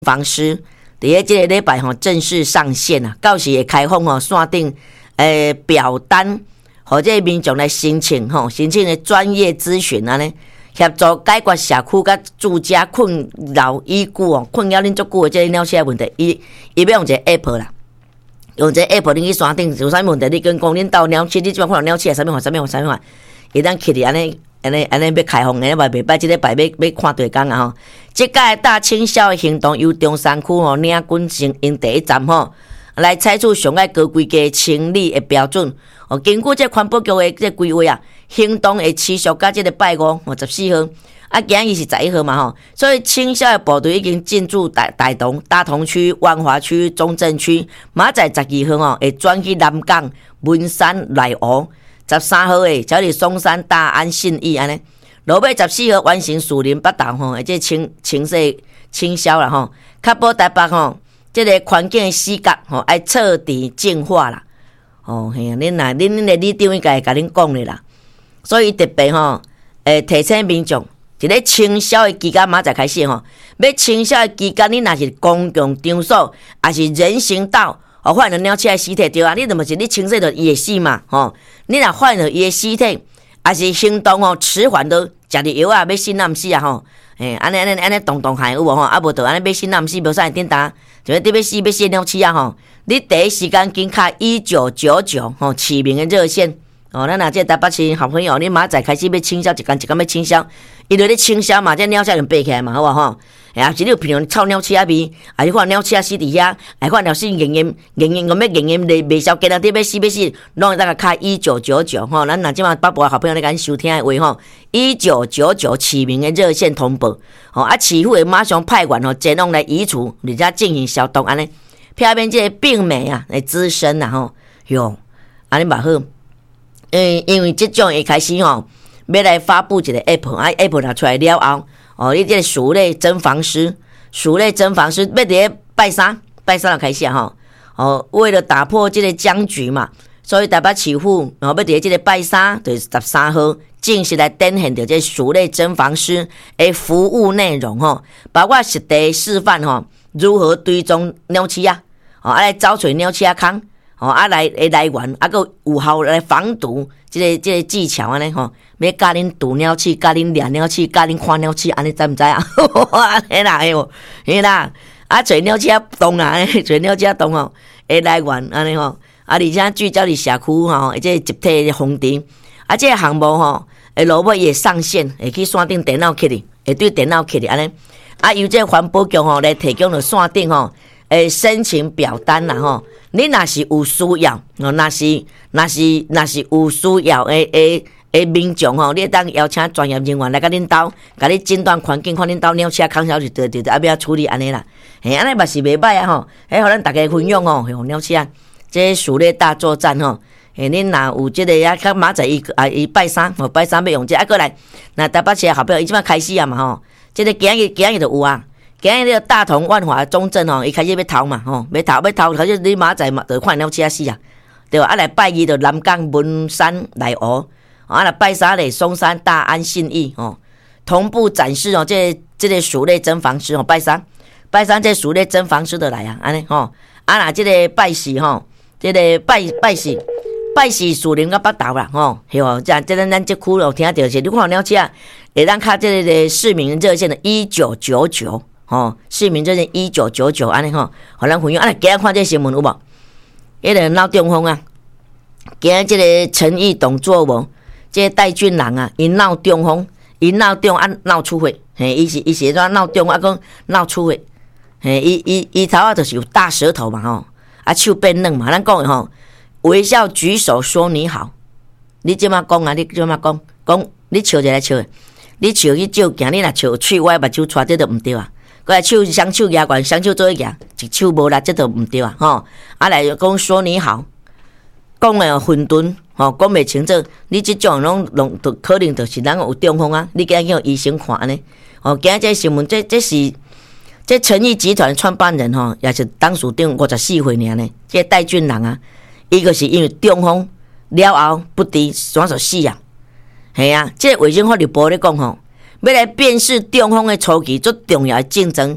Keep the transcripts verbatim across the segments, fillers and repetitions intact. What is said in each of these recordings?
房师，伫咧即个礼拜吼正式上线啊，到时会开放吼线顶诶表单，互这个民众来申请吼，申请的专业咨询安尼，协助解决社区甲住家困扰已久哦，困扰恁足久的这个鸟车问题，伊伊要用一个 app 啦，用一个 app 恁去山顶有啥物问题，你跟讲恁到鸟车，你即摆看到鸟车啥物款啥物款啥物款，伊当去哩安尼。安尼安尼要开放，安尼嘛袂歹，即礼拜要要看对工啊吼！即届大清消的行动由中山区吼领军成因第一站吼，来采取上爱高规格清理的标准。哦，根据这环保局的这规划啊，行动会持续到即个拜五哦十四号，啊，今日是十一号嘛吼，所以清消的部队已经进驻大大同、大同区、万华区、中正区，马在十二号哦会转去南港、文山、内湖。十三号诶，才是松山、大安、信义安尼。落尾十四号完成树林北投吼，即清清洗清消啦吼，确保台北吼，即个环境诶死角吼，爱彻底净化啦。哦，嘿啊，恁若恁恁诶里长应该会甲恁讲咧啦。所以特别吼，诶，提醒民众，一个清消诶期间马上开始吼，要清消诶期间，恁若是公共场所，还是人行道。哦，发现鸟鼠的尸体对啊，你怎么是你清洗着伊会死嘛？吼、哦，你若发现着伊的尸体，还是行动哦迟缓都食着药啊，要死那毋死啊吼？诶，安尼安尼安尼动动害有无吼？啊无着安尼要死那毋死，无啥会点打，就你要死要死鸟鼠啊吼！你第一时间紧卡一九九九吼启明的热线哦，咱若这台北市好朋友，你明仔开始要清消，一工一工要清消，伊就咧清消嘛，这鸟鼠就爬起来嘛，好无吼？哎呀，是你有平常臭鸟鼠仔味，还是看鸟鼠仔死伫遐，还看鸟鼠严严严严，我要严严袂袂消，今仔日要死要死，拢会当个开一九九九吼，咱若即马北部好朋友咧甲收听的话吼，一九九九启明的热线通报，吼啊，市府会马上派员吼前往来移除，而且进行消毒安尼，避免这个病媒啊来滋生啦吼，哟，安尼嘛好，因因为即种会开始吼，要来发布一个 app， 啊 app 拿出来了后。哦，你这个鼠类侦防师，鼠类侦防师要伫拜三，拜三就开始吼。哦，为了打破这个僵局嘛，所以台北市府哦要伫这个拜三，就是十三号正式来展现着这鼠类侦防师的服务内容吼，包括实地示范吼如何追踪鸟鼠啊，哦，啊来找找鸟鼠啊坑，哦啊来的来源，啊个有效来防毒。即、这个即、这个技巧安尼吼，要教恁捕鸟鼠，教恁掠鸟鼠，教恁看鸟鼠，安尼知毋知啊？安尼啦，嘿嘿啦，啊，找鸟鼠啊洞啊，找鸟鼠啊洞吼，会来源安尼吼，啊，而且聚焦伫社区吼，即个集体的风池，啊，即、这个项目吼，诶，落尾也上线，会去线顶电脑去哩，会对电脑去哩安尼，啊，由这环保局吼来提供了线顶吼。诶，申请表单啦吼，你若是有需要，哦，若是若是若是有需要诶诶诶民众吼，你当邀请专业人员来甲恁兜，甲你诊断环境，看恁兜鸟鼠空巢就对对对，啊要处理安尼啦，嘿，安尼嘛是袂歹啊吼，嘿，互咱大家分享吼，吼鸟鼠啊，这鼠类大作战吼，嘿，恁若有即个啊，较明仔伊啊伊拜三，吼拜三要用这啊过来，那台北市后壁伊即摆开始啊嘛吼，即个今日今日就有啊。今日个大同万华中正吼，伊开始要投嘛吼，要投要投，可是你明仔嘛，就看鸟鼠死啊，对吧？啊来拜二就南港、文山、内湖，啊来拜三咧松山、大安、信义哦，同步展示哦，这这个鼠类侦防师哦，拜三拜三这鼠类侦防师就来啊，安尼吼，啊那这个拜四吼，这个拜拜四拜四树林甲北投啦吼，嘿哦，这这咱咱这区咯听到是，你看鸟鼠啊，会当卡这个市民热线的一九九九。哦，市民热线一九九九安尼吼，互咱分享。啊，今日看这新闻有无？迄个闹中风啊，今日这个陈毅董座无？这个戴俊郎啊，因闹中风，因闹中啊闹出血，嘿，伊是伊是怎闹中啊讲闹出血，嘿，伊伊伊头啊就是有大舌头嘛吼，啊手变软嘛，咱讲的吼，微笑举手说你好，你即马讲啊，你即马讲讲，你笑一来笑，你笑去照镜，你若笑喙歪目睭撮，这都毋对啊。过来手双手举悬，双手做一举，一手无力，这都毋对啊！吼，啊来讲说你好，讲诶混沌，吼讲袂清楚，你即种拢拢可能就是咱有中风啊！你今日叫医生看安尼，哦，今日这新闻，这这是这诚毅集团创办人吼，也是董事长五十四岁尔呢。这戴俊郎啊，伊个是因为中风了后不治，转就死啊！系啊，这卫生法律部咧讲吼。要来辨识中风的初期最重要的症状，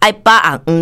爱把红黄